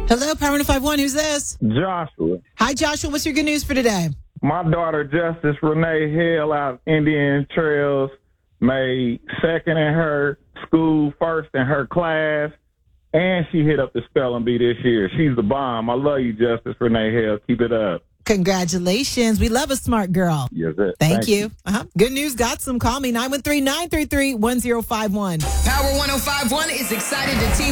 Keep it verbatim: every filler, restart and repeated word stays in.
Hello, Power one oh five one. Who's this? Joshua. Hi, Joshua. What's your good news for today? My daughter, Justice Renee Hill, out of Indian Trails, made second in her school, first in her class, and she hit up the spelling bee this year. She's the bomb. I love you, Justice Renee Hill. Keep it up. Congratulations. We love a smart girl. Yes, sir. Thank, Thank you. you. Uh-huh. Good news. Got some. Call me nine one three, nine three three, one zero five one. Power one oh five one is excited to team